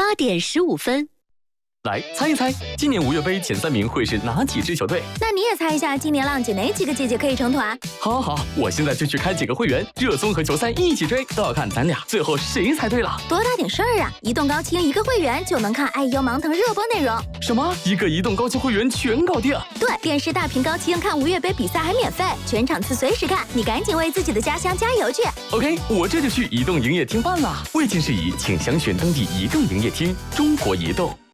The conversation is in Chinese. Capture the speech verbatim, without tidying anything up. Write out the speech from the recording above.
八点十五分。 来猜一猜，今年五月杯前三名会是哪几支球队？ 那你也猜一下，今年浪姐哪几个姐姐可以成团？ 好好好，我现在就去开几个会员，热综合球赛一起追，都要看咱俩最后谁猜对了。 多大点事儿啊！移动高清一个会员就能看爱优芒腾热播内容。 什么？一个移动高清会员全搞定？ 对，电视大屏高清看五月杯比赛还免费，全场次随时看，你赶紧为自己的家乡加油去。 OK， 我这就去移动营业厅办了。未经事宜，请详询当地移动营业厅。中国移动。